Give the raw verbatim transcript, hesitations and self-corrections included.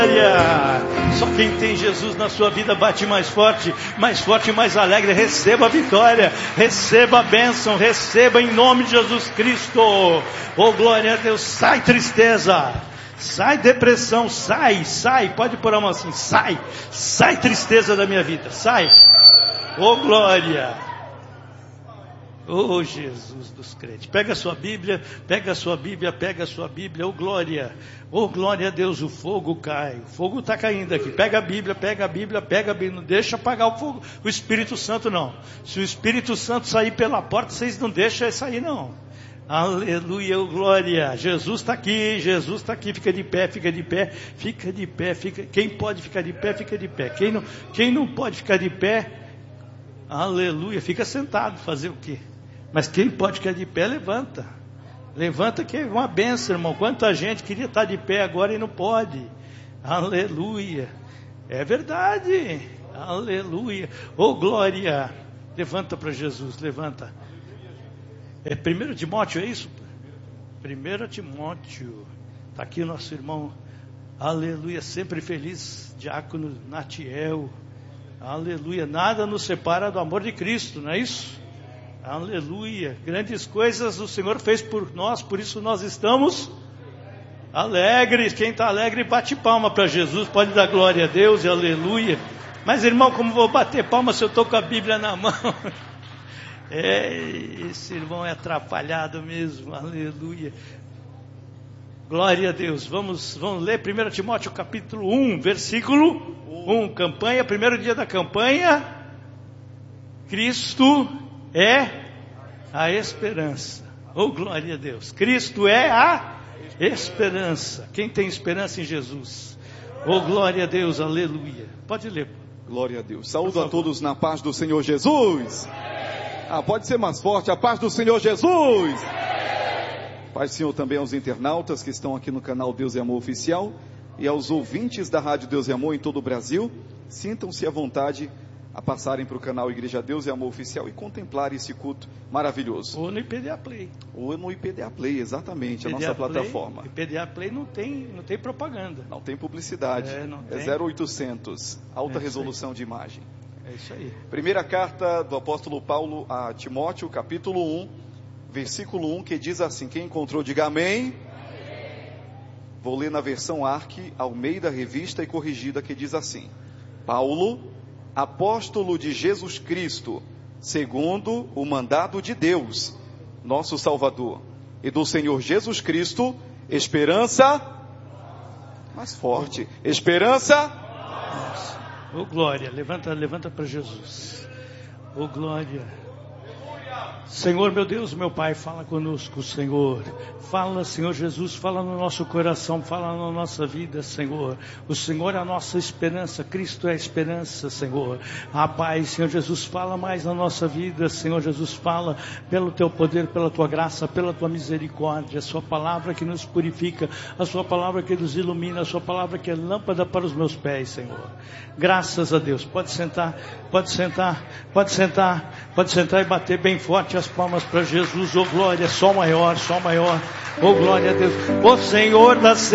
Só quem tem Jesus na sua vida bate mais forte, mais forte e mais alegre. Receba a vitória, receba a bênção, receba em nome de Jesus Cristo. Oh, glória a Deus. Sai tristeza, sai depressão, sai, sai. Pode pôr a mão assim, sai, sai tristeza da minha vida, sai. Oh, glória. Oh, Jesus dos crentes. Pega a sua Bíblia, pega a sua Bíblia, pega a sua Bíblia. Oh, glória. Oh, glória a Deus, o fogo cai. O fogo está caindo aqui. Pega a Bíblia, pega a Bíblia, pega a Bíblia. Não deixa apagar o fogo. O Espírito Santo não. Se o Espírito Santo sair pela porta, vocês não deixam ele sair não. Aleluia, oh, glória. Jesus está aqui, Jesus está aqui. Fica de pé, fica de pé, fica de pé. Fica... Quem pode ficar de pé, fica de pé. Quem não, quem não pode ficar de pé, aleluia, fica sentado. Fazer o quê? Mas quem pode ficar de pé, levanta. Levanta que é uma bênção, irmão. Quanta gente queria estar de pé agora e não pode. Aleluia. É verdade. Aleluia. Oh, glória. Levanta para Jesus, levanta. É primeiro Timóteo, é isso? primeiro Timóteo. Está aqui o nosso irmão. Aleluia. Sempre feliz. Diácono Natiel. Aleluia. Nada nos separa do amor de Cristo, não é isso? Aleluia, grandes coisas o Senhor fez por nós, por isso nós estamos alegres. Quem está alegre bate palma para Jesus, pode dar glória a Deus e aleluia. Mas irmão, como vou bater palma se eu estou com a Bíblia na mão? É, esse irmão é atrapalhado mesmo, aleluia. Glória a Deus. Vamos, vamos ler primeiro Timóteo capítulo um, versículo um, campanha, primeiro dia da campanha. Cristo é a esperança. Oh, glória a Deus. Cristo é a esperança. Quem tem esperança em Jesus? Oh, glória a Deus, aleluia. Pode ler. Glória a Deus. Saúdo a todos na paz do Senhor Jesus. Ah, pode ser mais forte. A paz do Senhor Jesus. Paz do Senhor também aos internautas que estão aqui no canal Deus e Amor Oficial e aos ouvintes da Rádio Deus e Amor em todo o Brasil. Sintam-se à vontade a passarem para o canal Igreja Deus e Amor Oficial e contemplar esse culto maravilhoso. Ou no I P D A Play. Ou no I P D A Play, exatamente, a nossa Play, plataforma. I P D A Play não tem, não tem propaganda. Não tem publicidade. É, não é tem. zero oitocentos, alta é resolução de imagem. É isso aí. Primeira carta do apóstolo Paulo a Timóteo, capítulo um, versículo um, que diz assim, quem encontrou, diga amém. Amém. Vou ler na versão Arque, Almeida, revista e corrigida, que diz assim, Paulo, apóstolo de Jesus Cristo, segundo o mandado de Deus, nosso Salvador, e do Senhor Jesus Cristo, esperança, mais forte, esperança, oh glória, levanta, levanta para Jesus, oh glória, Senhor meu Deus, meu Pai, fala conosco, Senhor, fala Senhor Jesus, fala no nosso coração, fala na nossa vida, Senhor, o Senhor é a nossa esperança, Cristo é a esperança, Senhor, ah Pai, Senhor Jesus, fala mais na nossa vida, Senhor Jesus, fala pelo Teu poder, pela Tua graça, pela Tua misericórdia, a Sua palavra que nos purifica, a Sua palavra que nos ilumina, a Sua palavra que é lâmpada para os meus pés, Senhor, graças a Deus, pode sentar, pode sentar, pode sentar, pode sentar e bater bem forte as palmas para Jesus, oh glória, só maior, só maior, oh glória a Deus, o Senhor das